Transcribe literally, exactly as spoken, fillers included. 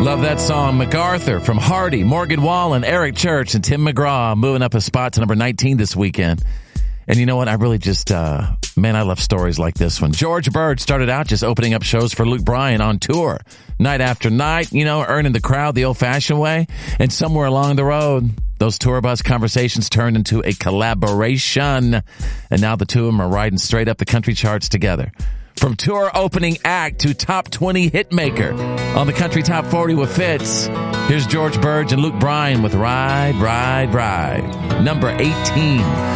Love that song. MacArthur from Hardy, Morgan Wallen, Eric Church, and Tim McGraw moving up a spot to number nineteen this weekend. And you know what? I really just, uh, man, I love stories like this one. George Bird started out just opening up shows for Luke Bryan on tour, night after night, you know, earning the crowd the old-fashioned way. And somewhere along the road, those tour bus conversations turned into a collaboration. And now the two of them are riding straight up the country charts together. From tour opening act to top twenty hitmaker on the country top forty with Fitz. Here's George Bird and Luke Bryan with Ride, Ride, Ride. Number eighteen.